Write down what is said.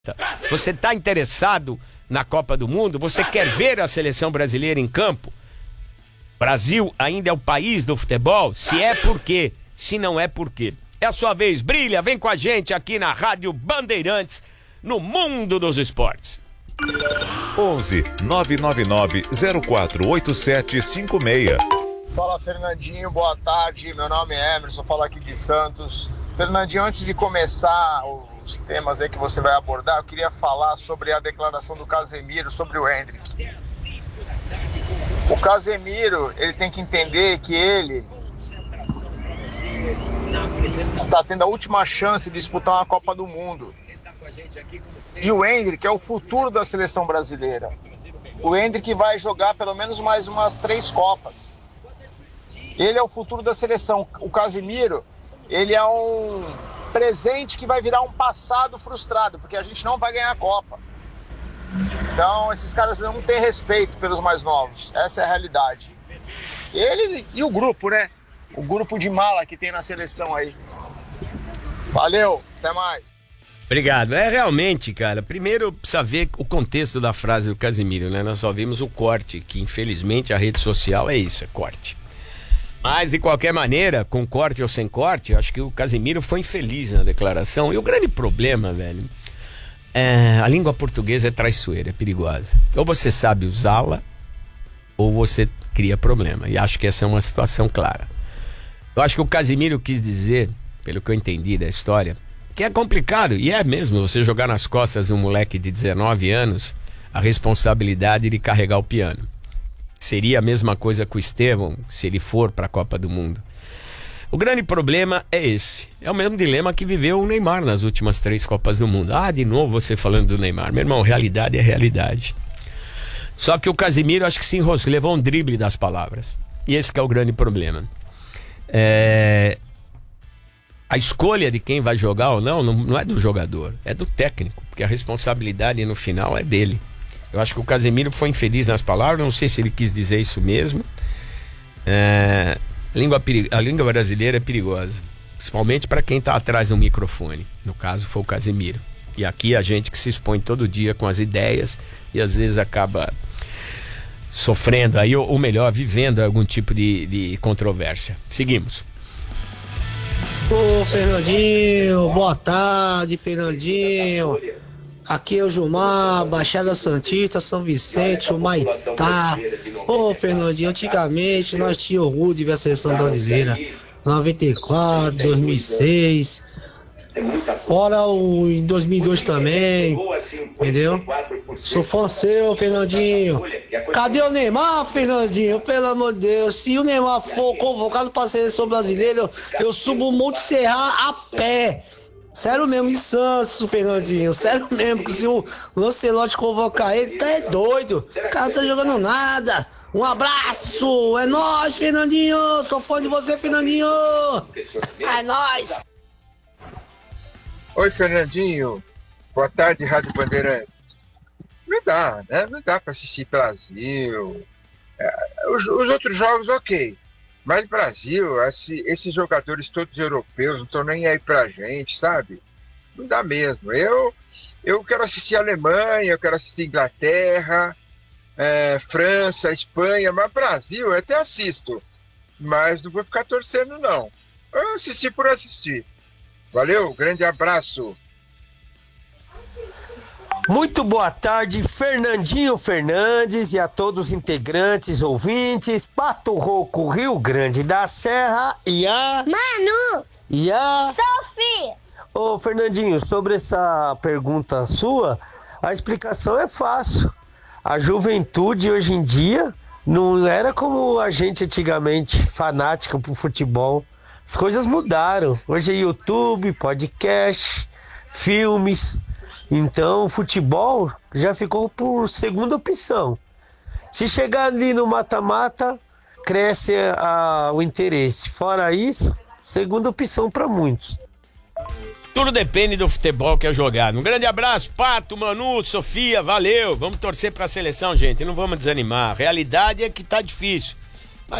Você está interessado na Copa do Mundo? Você quer ver a seleção brasileira em campo? Brasil ainda é o país do futebol? Se é, por quê? Se não é, por quê? É a sua vez, brilha, vem com a gente aqui na Rádio Bandeirantes, no Mundo dos Esportes. 11 999 048756. Fala, Fernandinho, boa tarde, meu nome é Emerson, falo aqui de Santos. Fernandinho, antes de começar os temas aí que você vai abordar, eu queria falar sobre a declaração do Casemiro sobre o Endrick. O Casemiro, ele tem que entender que ele está tendo a última chance de disputar uma Copa do Mundo. E o Endrick é o futuro da seleção brasileira. O Endrick vai jogar pelo menos mais umas 3 Copas. Ele é o futuro da seleção. O Casemiro, ele é um presente que vai virar um passado frustrado, porque a gente não vai ganhar a Copa. Então, esses caras não têm respeito pelos mais novos. Essa é a realidade. Ele e o grupo, né? O grupo de mala que tem na seleção aí. Valeu, até mais. Obrigado. É realmente, cara, primeiro precisa ver o contexto da frase do Casemiro, né? Nós só vimos o corte, que infelizmente a rede social é isso, é corte. Mas, de qualquer maneira, com corte ou sem corte, eu acho que o Casemiro foi infeliz na declaração. E o grande problema, velho, a língua portuguesa é traiçoeira, é perigosa. Ou você sabe usá-la, ou você cria problema. E acho que essa é uma situação clara. Eu acho que o Casemiro quis dizer, pelo que eu entendi da história, que é complicado, e é mesmo, você jogar nas costas de um moleque de 19 anos a responsabilidade de carregar o piano. Seria a mesma coisa com o Estevão, se ele for para a Copa do Mundo. O grande problema é esse. É o mesmo dilema que viveu o Neymar nas últimas 3 Copas do Mundo. De novo você falando do Neymar. Meu irmão, realidade é realidade. Só que o Casemiro acho que se enroscou, levou um drible das palavras. E esse que é o grande problema. A escolha de quem vai jogar ou não é do jogador, é do técnico, porque a responsabilidade no final é dele. Eu acho que o Casemiro foi infeliz nas palavras, não sei se ele quis dizer isso mesmo. A língua brasileira é perigosa, principalmente para quem está atrás do microfone. No caso foi o Casemiro. E aqui a gente que se expõe todo dia com as ideias e às vezes acaba sofrendo aí, ou melhor, vivendo algum tipo de controvérsia. Seguimos. Ô Fernandinho, boa tarde, Fernandinho. Aqui é o Gilmar, Baixada Santista, São Vicente, o Maitá. Ô Fernandinho, antigamente nós tínhamos orgulho de ver a seleção brasileira. 94, 2006. Fora em 2002 também, entendeu? Sou fã seu, Fernandinho. Cadê o Neymar, Fernandinho? Pelo amor de Deus, se o Neymar for convocado para a seleção brasileira, eu subo o Monte Serra a pé. Sério mesmo, em Santos, Fernandinho. Sério mesmo, que se o Lancelotti convocar ele, tá doido. O cara não tá jogando nada. Um abraço, é nóis, Fernandinho. Tô fã de você, Fernandinho. É nóis. Oi, Fernandinho. Boa tarde, Rádio Bandeirantes. Não dá, né? Não dá para assistir Brasil. Os outros jogos, ok. Mas Brasil, esses jogadores todos europeus não estão nem aí pra gente, sabe? Não dá mesmo. Eu quero assistir Alemanha, eu quero assistir Inglaterra, França, Espanha, mas Brasil eu até assisto. Mas não vou ficar torcendo, não. Eu assisti por assistir. Valeu, grande abraço. Muito boa tarde, Fernandinho Fernandes e a todos os integrantes, ouvintes, Pato Rouco, Rio Grande da Serra e a... Manu! E a... Sofia! Ô, Fernandinho, sobre essa pergunta sua, a explicação é fácil. A juventude hoje em dia não era como a gente antigamente, fanática por futebol. As coisas mudaram. Hoje é YouTube, podcast, filmes. Então, o futebol já ficou por segunda opção. Se chegar ali no mata-mata, cresce o interesse. Fora isso, segunda opção para muitos. Tudo depende do futebol que é jogado. Um grande abraço, Pato, Manu, Sofia, valeu. Vamos torcer pra seleção, gente, não vamos desanimar. A realidade é que tá difícil.